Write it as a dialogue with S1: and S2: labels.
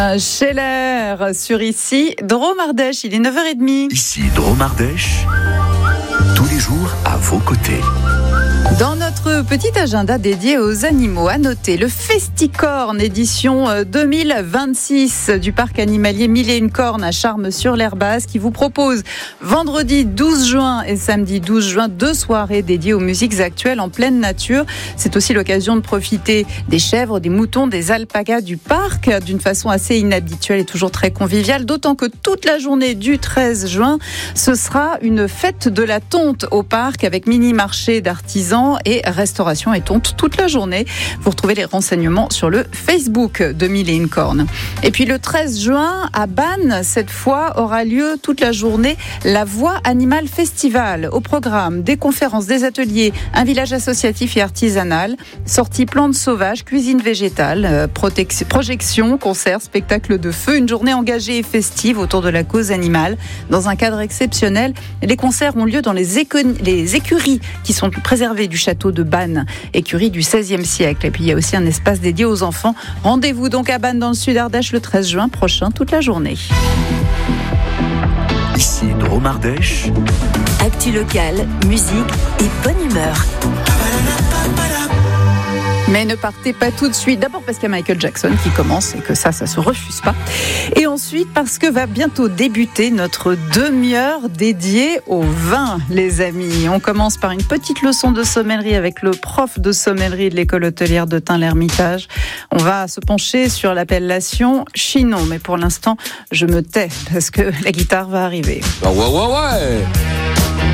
S1: Scheller sur ici, Drôme Ardèche, il est 9h30.
S2: Ici Drôme Ardèche, tous les jours à vos côtés.
S1: Dans notre petit agenda dédié aux animaux, à noter le Festicorn édition 2026 du parc animalier Mille et une cornes à Charmes-sur-l'Herbasse qui vous propose vendredi 12 juin et samedi 12 juin 2 soirées dédiées aux musiques actuelles en pleine nature. C'est aussi l'occasion de profiter des chèvres, des moutons, des alpagas du parc d'une façon assez inhabituelle et toujours très conviviale, d'autant que toute la journée du 13 juin, ce sera une fête de la tonte au parc avec mini-marché d'artisans et restauration et tonte toute la journée. Vous retrouvez les renseignements sur le Facebook de Mille et une cornes. Et puis le 13 juin, à Bannes, cette fois, aura lieu toute la journée la Voix Animale Festival. Au programme, des conférences, des ateliers, un village associatif et artisanal, sorties plantes sauvages, cuisine végétale, projections, concerts, spectacles de feu, une journée engagée et festive autour de la cause animale dans un cadre exceptionnel. Les concerts ont lieu dans les écuries qui sont préservées du château de Bannes, écurie du XVIe siècle. Et puis il y a aussi un espace dédié aux enfants. Rendez-vous donc à Bannes dans le sud Ardèche le 13 juin prochain, toute la journée.
S2: Ici Drôme Ardèche.
S3: Actu locale, musique et bonne humeur.
S1: Mais ne partez pas tout de suite. D'abord parce qu'il y a Michael Jackson qui commence et que ça se refuse pas. Et ensuite parce que va bientôt débuter notre demi-heure dédiée au vin, les amis. On commence par une petite leçon de sommellerie avec le prof de sommellerie de l'école hôtelière de Tain-l'Hermitage. On va se pencher sur l'appellation Chinon. Mais pour l'instant, je me tais parce que la guitare va arriver.
S4: Ouais.